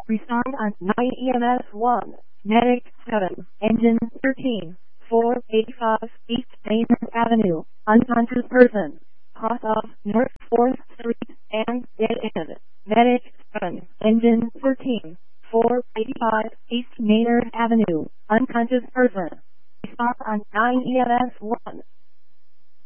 Respond on 9 EMS 1. Medic 7. Engine 13. 485 East Main Avenue. Unconscious person. Cross off North 4th Street and dead end. Medic 7. Engine 13. 485 East Maynard Avenue. Unconscious person. Respond on 9 EMS 1.